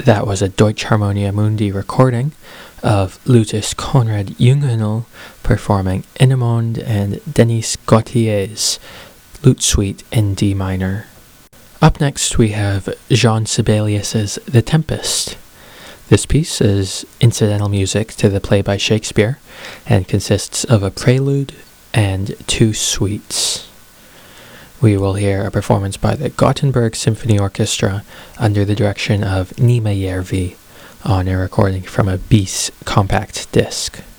That was a Deutsche Harmonia Mundi recording of lutist Konrad Jungenel performing Innemond and Denis Gautier's Lute Suite in D minor. Up next we have Jean Sibelius's The Tempest. This piece is incidental music to the play by Shakespeare and consists of a prelude and 2 suites. We will hear a performance by the Gothenburg Symphony Orchestra under the direction of Nima Järvi on a recording from a Bis compact disc.